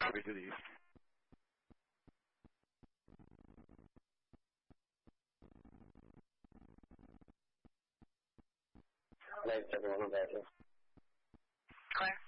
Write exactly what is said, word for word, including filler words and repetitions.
we do the east. nine seven one, Roger. Clear.